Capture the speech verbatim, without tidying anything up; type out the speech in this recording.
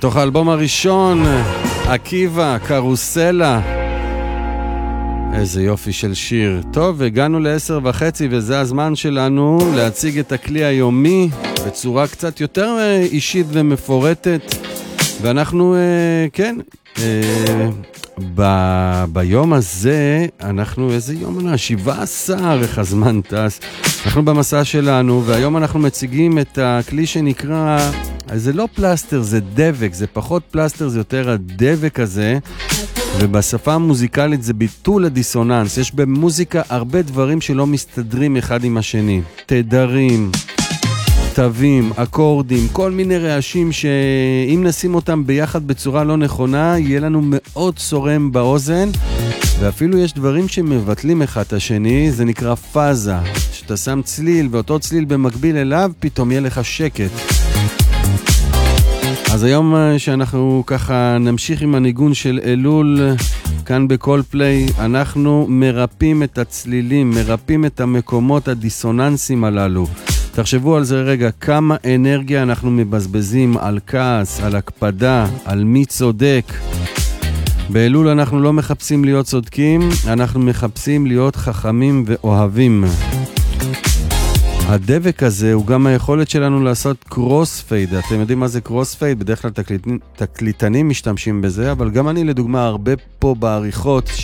מתוך האלבום הראשון, עקיבא, קרוסלה. איזה יופי של שיר. טוב, הגענו לעשר וחצי וזה הזמן שלנו להציג את הכלי היומי בצורה קצת יותר אישית ומפורטת. ואנחנו, כן, ב, ביום הזה, אנחנו, איזה יום אנחנו? שבעה עשר, איך הזמן טס. אנחנו במסע שלנו, והיום אנחנו מציגים את הכלי שנקרא, זה לא פלסטר, זה דבק, זה פחות פלסטר, זה יותר הדבק הזה, ובשפה המוזיקלית זה ביטול הדיסוננס. יש במוזיקה הרבה דברים שלא מסתדרים אחד עם השני. תדרים, תווים, אקורדים, כל מיני רעשים שאם נשים אותם ביחד בצורה לא נכונה, יהיה לנו מאוד צורם באוזן, ואפילו יש דברים שמבטלים אחד את השני, זה נקרא פאזה. שאתה שם צליל ואותו צליל במקביל אליו, פתאום יהיה לך שקט. אז היום שאנחנו ככה נמשיך עם הניגון של אלול כאן בכל פליי, אנחנו מרפים את הצלילים, מרפים את המקומות הדיסוננסים הללו. תחשבו על זה רגע, כמה אנרגיה אנחנו מבזבזים על כעס, על הקפדה, על מי צודק. באלול אנחנו לא מחפשים להיות צודקים, אנחנו מחפשים להיות חכמים ואוהבים. הדבק הזה הוא גם היכולת שלנו לעשות קרוס פייד. אתם יודעים מה זה קרוס פייד? בדרך כלל תקליט, תקליטנים משתמשים בזה, אבל גם אני לדוגמה הרבה פה בעריכות